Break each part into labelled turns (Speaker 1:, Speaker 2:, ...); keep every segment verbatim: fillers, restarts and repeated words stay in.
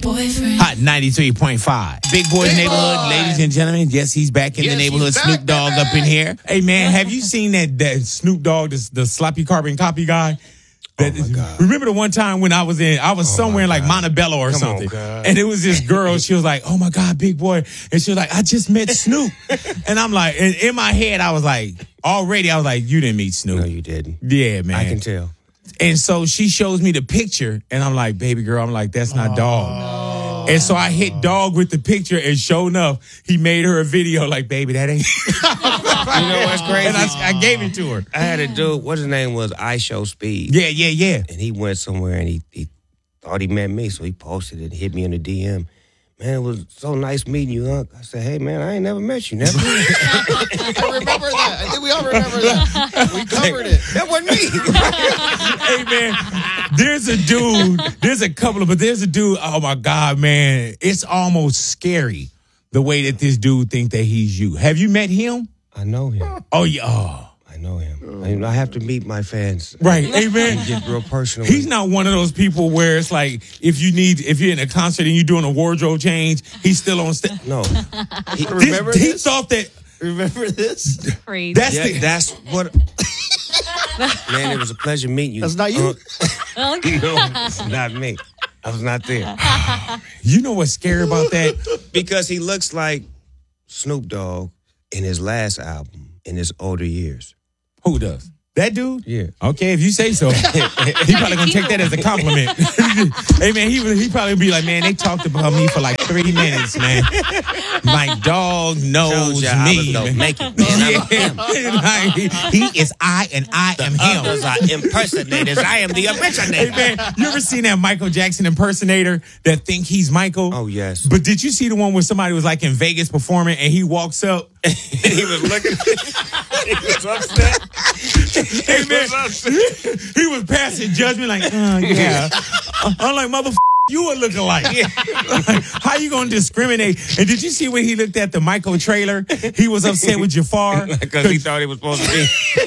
Speaker 1: boyfriend.
Speaker 2: Hot ninety-three point five. Big Boy's
Speaker 3: Big
Speaker 2: Neighborhood,
Speaker 3: Boy.
Speaker 2: ladies and gentlemen. Yes, he's back in
Speaker 3: Yes,
Speaker 2: the
Speaker 3: he's
Speaker 2: neighborhood.
Speaker 3: back,
Speaker 2: Snoop Dogg
Speaker 3: baby.
Speaker 2: up in here. Hey, man, have you seen that, that Snoop Dogg, the, the sloppy carbon copy guy? That,
Speaker 3: Oh, my God.
Speaker 2: Remember the one time when I was in, I was
Speaker 3: Oh,
Speaker 2: somewhere in
Speaker 3: my
Speaker 2: like
Speaker 3: God.
Speaker 2: Montebello or
Speaker 3: Come on,
Speaker 2: something.
Speaker 3: God.
Speaker 2: And it was this girl, she was like, oh my God, Big Boy. And she was like, I just met Snoop. And I'm like, and in my head, I was like, already, I was like, you didn't meet Snoop.
Speaker 3: No, you didn't.
Speaker 2: Yeah, man.
Speaker 3: I can tell.
Speaker 2: And so she shows me the picture, and I'm like, baby girl, I'm like, that's not Dog. And so I hit Dog with the picture, and sure enough, he made her a video like, baby, that ain't.
Speaker 3: You know what's crazy?
Speaker 2: And I, I gave it to her.
Speaker 3: I had a dude, what his name was, I Show Speed.
Speaker 2: Yeah, yeah, yeah.
Speaker 3: And he went somewhere and he, he thought he met me, so he posted it and hit me in the D M. Man, it was so nice meeting you, Unc. I said, hey, man, I ain't never met you. Never.
Speaker 4: I remember that. I think we all remember that. We covered it.
Speaker 3: That wasn't me.
Speaker 2: Hey, man, there's a dude, there's a couple of, but there's a dude, oh my God, man, it's almost scary the way that this dude think that he's you. Have you met him?
Speaker 3: I know him.
Speaker 2: Oh, yeah. Oh.
Speaker 3: I know him. I, I have to meet my fans.
Speaker 2: Right, amen.
Speaker 3: And get real personal.
Speaker 2: He's not one of those people where it's like if you need if you're in a concert and you're doing a wardrobe change, he's still on stage.
Speaker 3: No. He,
Speaker 4: Remember
Speaker 2: He
Speaker 4: this?
Speaker 2: thought that
Speaker 4: Remember this?
Speaker 5: Crazy.
Speaker 2: that's
Speaker 3: yeah,
Speaker 2: the,
Speaker 3: that's what. Man, it was a pleasure meeting you.
Speaker 4: That's not you?
Speaker 3: Uh, no, it's not me. I was not there.
Speaker 2: you know what's scary about that?
Speaker 3: Because he looks like Snoop Dogg in his last album in his older years.
Speaker 2: Who does? That dude?
Speaker 3: Yeah.
Speaker 2: Okay, if you say so. he probably gonna take that as a compliment. Hey man, he he probably be like, man, they talked about me for like three minutes, man. My dog knows
Speaker 3: Told ya I
Speaker 2: me.
Speaker 3: was gonna
Speaker 2: man.
Speaker 3: make it, man.
Speaker 2: Yeah. Like, he is I and I am him.
Speaker 3: Others are impersonators. I am the originator.
Speaker 2: Hey man, you ever seen that Michael Jackson impersonator that think he's Michael?
Speaker 3: Oh, yes.
Speaker 2: But did you see the one where somebody was like in Vegas performing and he walks up?
Speaker 3: And he was looking. He was upset.
Speaker 2: Hey man, he was passing judgment like, oh yeah. I'm like, motherfucker, you would look alike. Like, how you gonna discriminate? And did you see when he looked at the Michael trailer? He was upset with Jafar
Speaker 3: Because he thought he was supposed to be.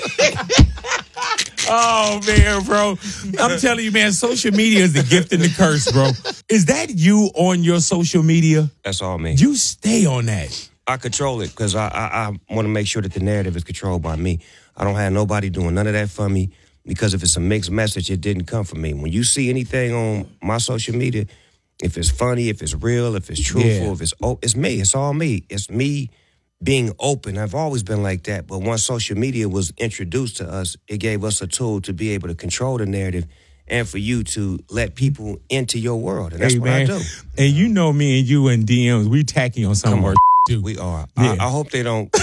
Speaker 2: Oh man, bro. I'm telling you, man, social media is the gift and the curse, bro. Is that you on your social media?
Speaker 3: That's all me.
Speaker 2: You stay on that.
Speaker 3: I control it because I, I, I want to make sure that the narrative is controlled by me. I don't have nobody doing none of that for me because if it's a mixed message, it didn't come from me. When you see anything on my social media, if it's funny, if it's real, if it's truthful,
Speaker 2: Yeah.
Speaker 3: if it's oh, it's me. It's all me. It's me being open. I've always been like that. But once social media was introduced to us, it gave us a tool to be able to control the narrative and for you to let people into your world. And that's
Speaker 2: Hey,
Speaker 3: what
Speaker 2: man.
Speaker 3: I do.
Speaker 2: And you know me and you in D Ms, we tacky on some
Speaker 3: Come
Speaker 2: of our
Speaker 3: on.
Speaker 2: too.
Speaker 3: We are.
Speaker 2: Yeah.
Speaker 3: I, I hope they don't.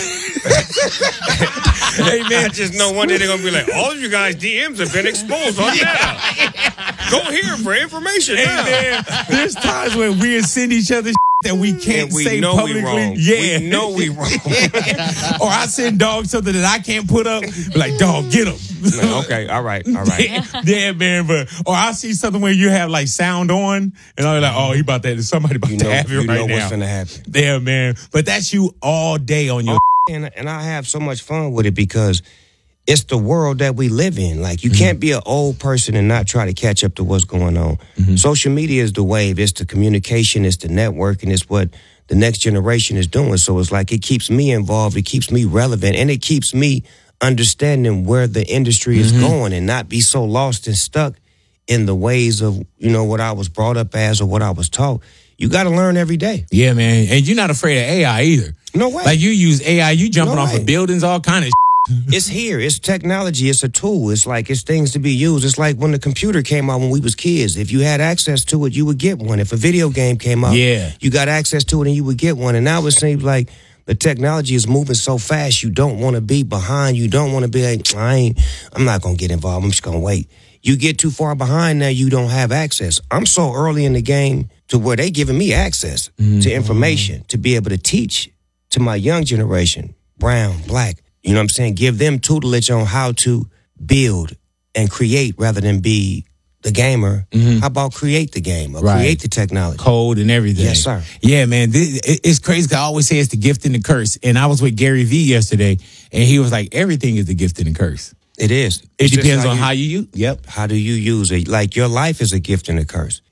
Speaker 2: Hey man,
Speaker 3: I just know one day they're going to be like, all of you guys' D Ms have been exposed on that. Go here for information
Speaker 2: hey
Speaker 3: now.
Speaker 2: man, there's times when we send each other that we can't
Speaker 3: And we
Speaker 2: say
Speaker 3: know we
Speaker 2: publicly.
Speaker 3: wrong.
Speaker 2: Yeah,
Speaker 3: We know we wrong.
Speaker 2: Or I send dog something that I can't put up. Be like, dog, get him.
Speaker 3: No, okay, all right, all right.
Speaker 2: Yeah, yeah, man. But or I see something where you have like sound on, and I'm like, oh, he about that. Somebody about
Speaker 3: You
Speaker 2: to
Speaker 3: know,
Speaker 2: have it
Speaker 3: you
Speaker 2: right
Speaker 3: know
Speaker 2: now.
Speaker 3: what's going to happen.
Speaker 2: Yeah, man. But that's you all day on your.
Speaker 3: And, and I have so much fun with it because it's the world that we live in. Like, you
Speaker 2: Mm-hmm.
Speaker 3: can't be an old person and not try to catch up to what's going on.
Speaker 2: Mm-hmm.
Speaker 3: Social media is the wave. It's the communication. It's the networking. It's what the next generation is doing. So it's like it keeps me involved. It keeps me relevant. And it keeps me understanding where the industry is
Speaker 2: Mm-hmm.
Speaker 3: going and not be so lost and stuck in the ways of, you know, what I was brought up as or what I was taught. You got to learn every day.
Speaker 2: Yeah, man. And you're not afraid of A I either.
Speaker 3: No way.
Speaker 2: Like you use A I, you jumping
Speaker 3: No
Speaker 2: off
Speaker 3: way.
Speaker 2: of buildings, all kind of.
Speaker 3: It's here. It's technology. It's a tool. It's like it's things to be used. It's like when the computer came out when we was kids. If you had access to it, you would get one. If a video game came out,
Speaker 2: Yeah.
Speaker 3: you got access to it and you would get one. And now it seems like the technology is moving so fast. You don't want to be behind. You don't want to be like, I ain't, I'm not going to get involved. I'm just going to wait. You get too far behind now, you don't have access. I'm so early in the game to where they giving me access
Speaker 2: Mm-hmm.
Speaker 3: to information to be able to teach to my young generation, brown, black. You know what I'm saying? Give them tutelage on how to build and create rather than be the gamer. How about create the game or
Speaker 2: Mm-hmm. Right.
Speaker 3: create the technology?
Speaker 2: Code and everything.
Speaker 3: Yes, sir.
Speaker 2: Yeah, man. This, it- it's crazy 'cause I always say it's the gift and the curse. And I was with Gary Vee yesterday, and he was like, everything is the gift and the curse.
Speaker 3: It is.
Speaker 2: It
Speaker 3: It's just
Speaker 2: depends
Speaker 3: how
Speaker 2: on
Speaker 3: you-
Speaker 2: how you use. Yep.
Speaker 3: How do you use it? Like your life is a gift and a curse.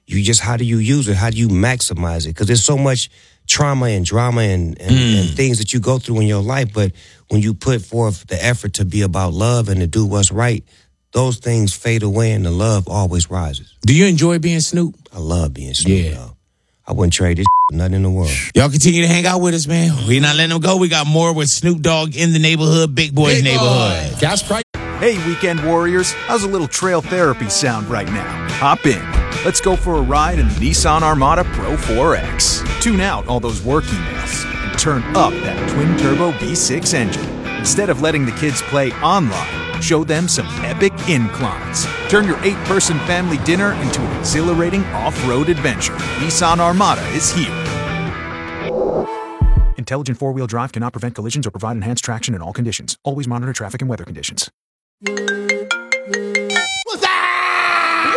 Speaker 3: You just, how do you use it? How do you maximize it? Because there's so much trauma and drama and, and, mm. and things that you go through in your life. But when you put forth the effort to be about love and to do what's right, those things fade away and the love always rises.
Speaker 2: Do you enjoy being Snoop?
Speaker 3: I love being Snoop, yeah. Dog. I wouldn't trade this for nothing in the world.
Speaker 2: Y'all continue to hang out with us, man. We're not letting them go. We got more with Snoop Dogg in the neighborhood, Big Boy's Big Neighborhood. Boy. Gas price.
Speaker 1: Hey, weekend warriors. How's a little trail therapy sound right now? Hop in. Let's go for a ride in the Nissan Armada Pro four X. Tune out all those work emails and turn up that twin-turbo V six engine. Instead of letting the kids play online, show them some epic inclines. Turn your eight-person family dinner into an exhilarating off-road adventure. Nissan Armada is here. Intelligent four-wheel drive cannot prevent collisions or provide enhanced traction in all conditions. Always monitor traffic and weather conditions.
Speaker 5: What's that?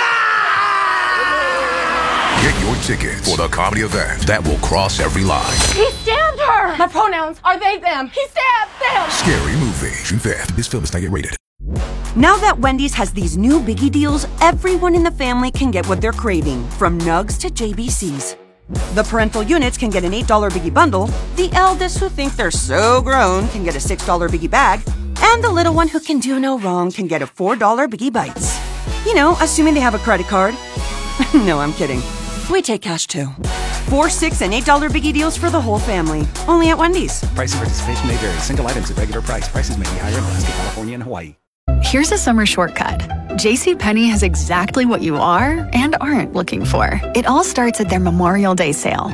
Speaker 5: What's
Speaker 6: Get your tickets for the comedy event that will cross every line.
Speaker 7: He stabbed her! My pronouns are they, them. He stabbed them!
Speaker 6: Scary Movie, June fifth. This film is not yet rated.
Speaker 8: Now that Wendy's has these new biggie deals, everyone in the family can get what they're craving, from nugs to J B Cs. The parental units can get an eight dollar biggie bundle, the eldest who think they're so grown can get a six dollar biggie bag, and the little one who can do no wrong can get a four dollar biggie bites. You know, assuming they have a credit card. No, I'm kidding. We take cash too. Four, six, and eight dollar biggie deals for the whole family. Only at Wendy's.
Speaker 9: Price and participation may vary. Single items at regular price. Prices may be higher in Alaska, California, and Hawaii.
Speaker 10: Here's a summer shortcut. JCPenney has exactly what you are and aren't looking for. It all starts at their Memorial Day sale.